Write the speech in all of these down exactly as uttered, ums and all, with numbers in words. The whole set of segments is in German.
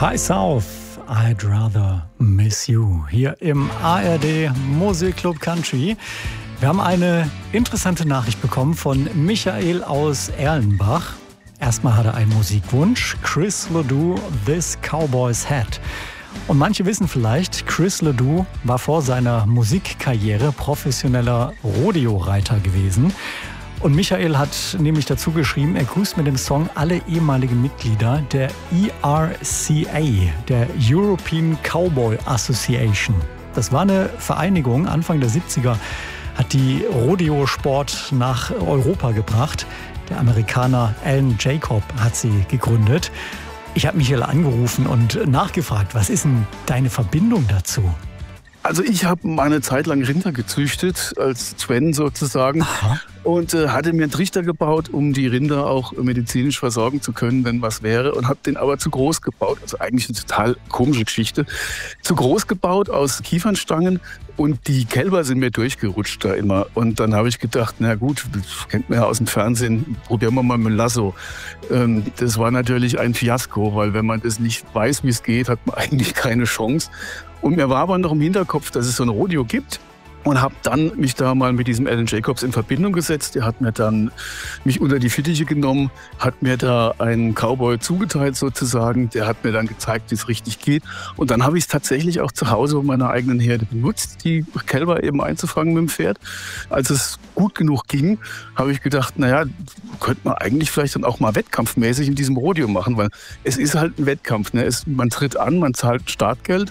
Hi South, I'd rather miss you. Hier im A R D Musikclub Country. Wir haben eine interessante Nachricht bekommen von Michael aus Erlenbach. Erstmal hat er einen Musikwunsch. Chris Ledoux, This Cowboy's Hat. Und manche wissen vielleicht, Chris Ledoux war vor seiner Musikkarriere professioneller Rodeo-Reiter gewesen. Und Michael hat nämlich dazu geschrieben, er grüßt mit dem Song alle ehemaligen Mitglieder der E R C A, der European Cowboy Association. Das war eine Vereinigung, Anfang der siebziger hat die Rodeo-Sport nach Europa gebracht. Der Amerikaner Alan Jacob hat sie gegründet. Ich habe Michael angerufen und nachgefragt, was ist denn deine Verbindung dazu? Also ich habe meine Zeit lang Rinder gezüchtet, als Sven sozusagen. Aha. Und äh, hatte mir einen Trichter gebaut, um die Rinder auch medizinisch versorgen zu können, wenn was wäre. Und habe den aber zu groß gebaut. Also eigentlich eine total komische Geschichte. Zu groß gebaut aus Kiefernstangen und die Kälber sind mir durchgerutscht da immer. Und dann habe ich gedacht, na gut, das kennt man ja aus dem Fernsehen, probieren wir mal mit dem Lasso. Ähm, das war natürlich ein Fiasko, weil wenn man das nicht weiß, wie es geht, hat man eigentlich keine Chance. Und mir war aber noch im Hinterkopf, dass es so ein Rodeo gibt. Und habe dann mich da mal mit diesem Alan Jacobs in Verbindung gesetzt. Der hat mir dann mich unter die Fittiche genommen, hat mir da einen Cowboy zugeteilt sozusagen. Der hat mir dann gezeigt, wie es richtig geht. Und dann habe ich es tatsächlich auch zu Hause auf meiner eigenen Herde benutzt, die Kälber eben einzufangen mit dem Pferd. Als es gut genug ging, habe ich gedacht, naja, könnte man eigentlich vielleicht dann auch mal wettkampfmäßig in diesem Rodeo machen, weil es ist halt ein Wettkampf. Ne? Es, man tritt an, man zahlt Startgeld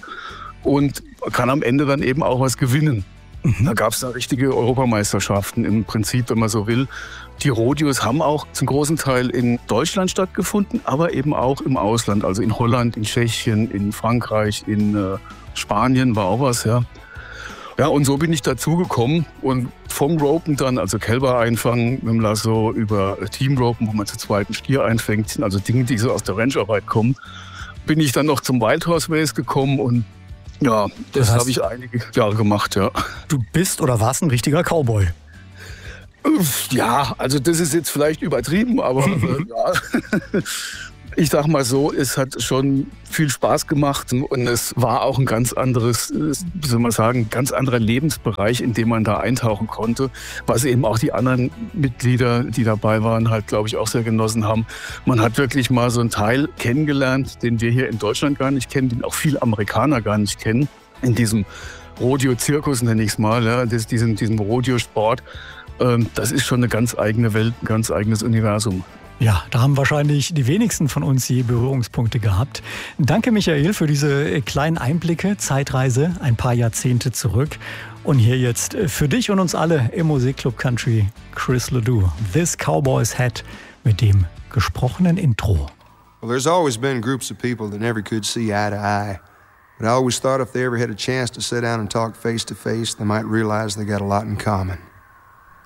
und kann am Ende dann eben auch was gewinnen. Da gab es da richtige Europameisterschaften im Prinzip, wenn man so will. Die Rodeos haben auch zum großen Teil in Deutschland stattgefunden, aber eben auch im Ausland, also in Holland, in Tschechien, in Frankreich, in äh, Spanien war auch was, ja. Ja, und so bin ich dazugekommen und vom Ropen dann, also Kälber einfangen mit dem Lasso, über Teamropen, wo man zu zweiten Stier einfängt, also Dinge, die so aus der Rancharbeit kommen, bin ich dann noch zum Wild Horse Race gekommen und ja, das, das heißt, habe ich einige Jahre gemacht, ja. Du bist oder warst ein richtiger Cowboy? Ja, also das ist jetzt vielleicht übertrieben, aber äh, ja. Ich sag mal so, es hat schon viel Spaß gemacht und es war auch ein ganz anderes, wie soll man sagen, ganz anderer Lebensbereich, in dem man da eintauchen konnte, was eben auch die anderen Mitglieder, die dabei waren, halt, glaube ich, auch sehr genossen haben. Man hat wirklich mal so einen Teil kennengelernt, den wir hier in Deutschland gar nicht kennen, den auch viele Amerikaner gar nicht kennen, in diesem Rodeo-Zirkus, nenne ich es mal, ja, das, diesem, diesem Rodeo-Sport. Ähm, das ist schon eine ganz eigene Welt, ein ganz eigenes Universum. Ja, da haben wahrscheinlich die wenigsten von uns je Berührungspunkte gehabt. Danke, Michael, für diese kleinen Einblicke, Zeitreise, ein paar Jahrzehnte zurück. Und hier jetzt für dich und uns alle im Musikclub Country, Chris Ledoux, This Cowboy's Hat mit dem gesprochenen Intro. Well, there's always been groups of people that never could see eye to eye. But I always thought if they ever had a chance to sit down and talk face to face, they might realize they got a lot in common.